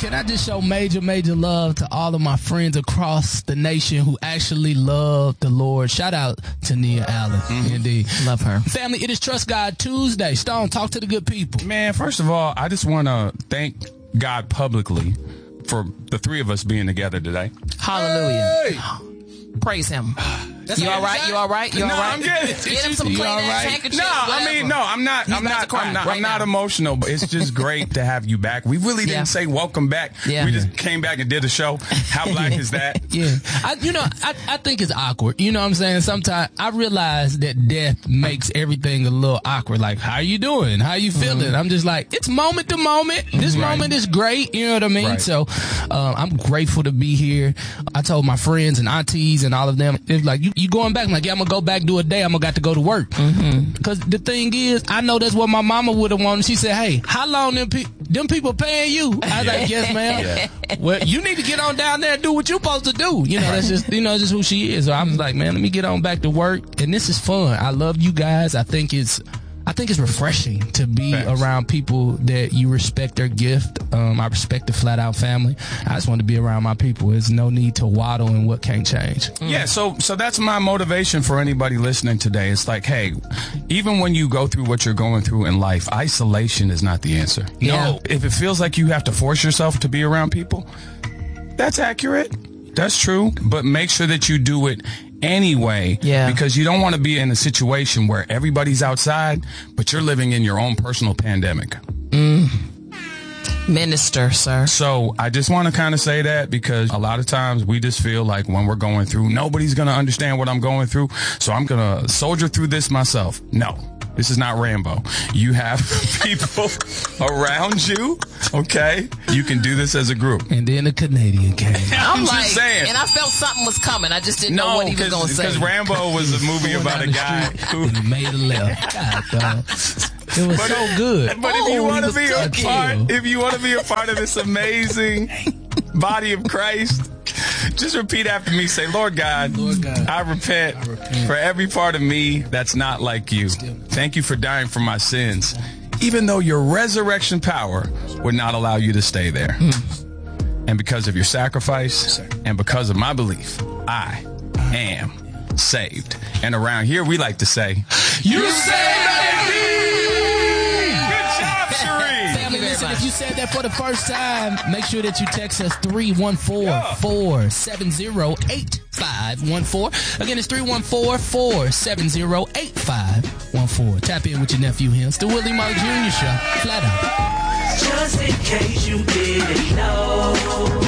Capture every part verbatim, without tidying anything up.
Can I just show major, major love to all of my friends across the nation who actually love the Lord? Shout out to Nia Allen. Mm-hmm. Indeed. Love her. Family, it is Trust God Tuesday. Stone, talk to the good people. Man, first of all, I just want to thank God publicly for the three of us being together today. Hallelujah. Hey. Praise him. That's you all right? You all right? You all no, right? I'm good. Get him some You Kleenex, all right? handkerchiefs, No, I whatever. mean, no, I'm not. He's I'm about not. to cry I'm not. right I'm not now. emotional, but it's just great to have you back. We really didn't Yeah. say welcome back. Yeah. We just came back and did a show. How black is that? Yeah. I, you know, I, I think it's awkward. You know what I'm saying? Sometimes I realize that death makes everything a little awkward. Like, how you doing? How you feeling? Mm-hmm. I'm just like, it's moment to moment. This right. moment is great. You know what I mean? Right. So uh, I'm grateful to be here. I told my friends and aunties and all of them, it's like, you, you going back? I'm like, yeah, I'm going to go back, do a day. I'm going to got to go to work. Mm-hmm. Because the thing is, I know that's what my mama would have wanted. She said, hey, how long them, pe- them people paying you? I was like, yes, ma'am. Yeah. Well, you need to get on down there and do what you're supposed to do. You know, that's just, you know, just who she is. So I was like, man, let me get on back to work. And this is fun. I love you guys. I think it's, I think it's refreshing to be Thanks. around people that you respect their gift. Um, I respect the Flat Out family. I just want to be around my people. There's no need to waddle in what can't change. Mm. Yeah, so so that's my motivation for anybody listening today. It's like, hey, even when you go through what you're going through in life, isolation is not the answer. Yeah. No, if it feels like you have to force yourself to be around people, that's accurate. That's true. But make sure that you do it anyway, yeah. because you don't want to be in a situation where everybody's outside, but you're living in your own personal pandemic. Mm. Minister, sir. So I just want to kind of say that because a lot of times we just feel like when we're going through, nobody's going to understand what I'm going through, so I'm going to soldier through this myself. No. This is not Rambo. You have people around you, okay? You can do this as a group. And then the Canadian came. I'm, I'm like, just saying. and I felt something was coming. I just didn't no, know what he was going to say. Because Rambo was a movie Going about down a the guy street who and he made a left. God, dog. It was But- so good. But if you Oh, want he to was be a cooking. part, if you want to be a part of this amazing body of Christ, just repeat after me. Say, Lord God, Lord God, I repent, I repent for every part of me that's not like you. Thank you for dying for my sins, even though your resurrection power would not allow you to stay there. Mm. And because of your sacrifice and because of my belief, I am saved. And around here, we like to say, you saved me! Good job, Sheree! Family, listen, if you said that for the first time, make sure that you text us three one four, four seven zero, eight five one four. Again, it's three one four, four seven zero, eight five one four. Tap in with your nephew here. It's the Willie Moe Junior Show. Flat Out. Just in case you didn't know,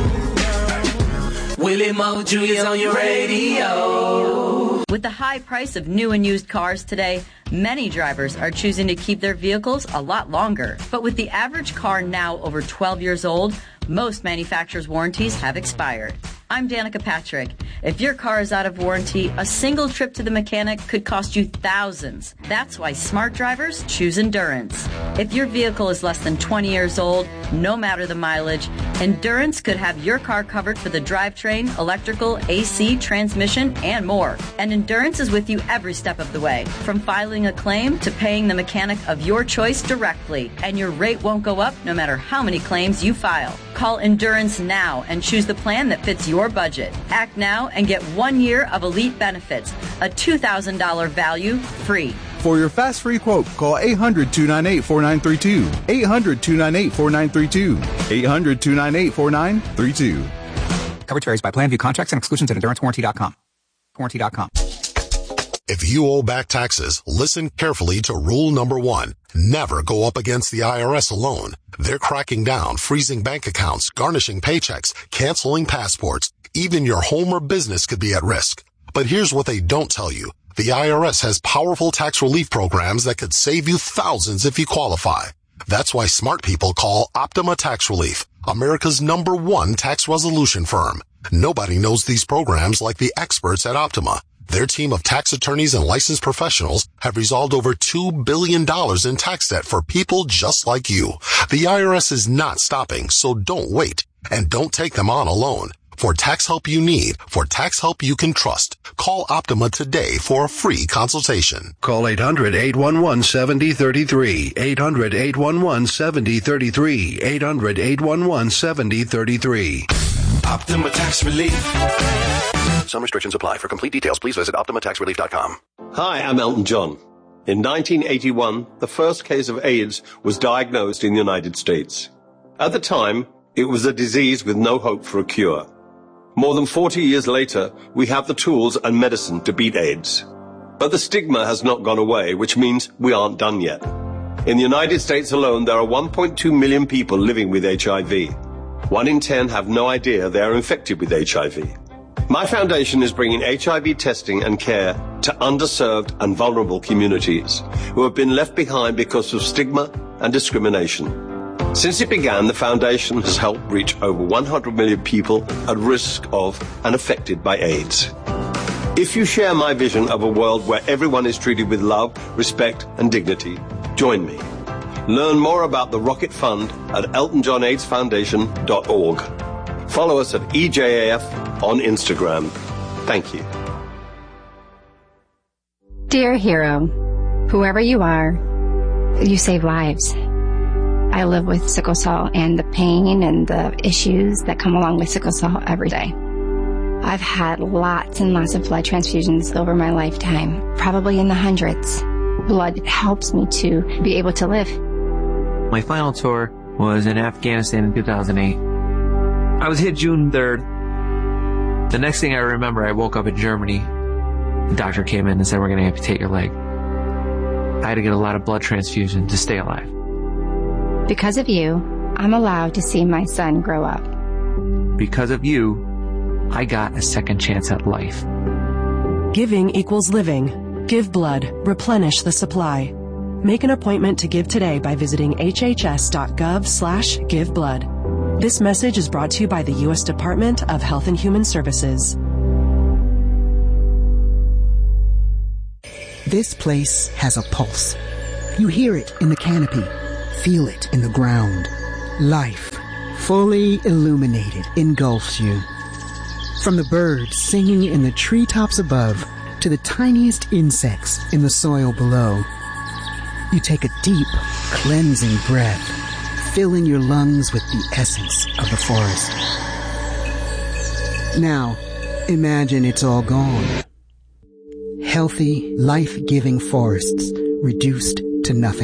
Willie Moe Junior's on your radio. With the high price of new and used cars today, many drivers are choosing to keep their vehicles a lot longer. But with the average car now over twelve years old, most manufacturers' warranties have expired. I'm Danica Patrick. If your car is out of warranty, a single trip to the mechanic could cost you thousands. That's why smart drivers choose Endurance. If your vehicle is less than twenty years old, no matter the mileage, Endurance could have your car covered for the drivetrain, electrical, A C, transmission, and more. And Endurance is with you every step of the way, from filing a claim to paying the mechanic of your choice directly. And your rate won't go up no matter how many claims you file. Call Endurance now and choose the plan that fits your budget. Act now and get one year of elite benefits, a two thousand dollars value free. For your fast free quote, call eight hundred, two nine eight, four nine three two. eight hundred, two nine eight, four nine three two. eight hundred, two nine eight, four nine three two. Coverage varies by plan. View contracts and exclusions at endurance warranty dot com. Warranty dot com. If you owe back taxes, listen carefully to rule number one. Never go up against the I R S alone. They're cracking down, freezing bank accounts, garnishing paychecks, canceling passports. Even your home or business could be at risk. But here's what they don't tell you. The I R S has powerful tax relief programs that could save you thousands if you qualify. That's why smart people call Optima Tax Relief, America's number one tax resolution firm. Nobody knows these programs like the experts at Optima. Their team of tax attorneys and licensed professionals have resolved over two billion dollars in tax debt for people just like you. The I R S is not stopping, so don't wait. And don't take them on alone. For tax help you need, for tax help you can trust, call Optima today for a free consultation. Call eight hundred, eight one one, seven zero three three. eight hundred, eight one one, seven zero three three. eight hundred, eight one one, seven zero three three. Optima Tax Relief. Some restrictions apply. For complete details, please visit optima tax relief dot com. Hi, I'm Elton John. In nineteen eighty-one, the first case of AIDS was diagnosed in the United States. At the time, it was a disease with no hope for a cure. More than forty years later, we have the tools and medicine to beat AIDS. But the stigma has not gone away, which means we aren't done yet. In the United States alone, there are one point two million people living with H I V. One in ten have no idea they are infected with H I V. My foundation is bringing H I V testing and care to underserved and vulnerable communities who have been left behind because of stigma and discrimination. Since it began, the foundation has helped reach over one hundred million people at risk of and affected by AIDS. If you share my vision of a world where everyone is treated with love, respect, and dignity, join me. Learn more about the Rocket Fund at elton john aids foundation dot org. Follow us at E J A F on Instagram. Thank you. Dear hero, whoever you are, you save lives. I live with sickle cell and the pain and the issues that come along with sickle cell every day. I've had lots and lots of blood transfusions over my lifetime, probably in the hundreds. Blood helps me to be able to live. My final tour was in Afghanistan in two thousand eight. I was hit June third. The next thing I remember, I woke up in Germany. The doctor came in and said, we're going to amputate your leg. I had to get a lot of blood transfusion to stay alive. Because of you, I'm allowed to see my son grow up. Because of you, I got a second chance at life. Giving equals living. Give blood. Replenish the supply. Make an appointment to give today by visiting h h s dot gov slash give blood. This message is brought to you by the U S Department of Health and Human Services. This place has a pulse. You hear it in the canopy. Feel it in the ground. Life, fully illuminated, engulfs you. From the birds singing in the treetops above to the tiniest insects in the soil below, you take a deep, cleansing breath, filling your lungs with the essence of the forest. Now, imagine it's all gone. Healthy, life-giving forests reduced to nothing.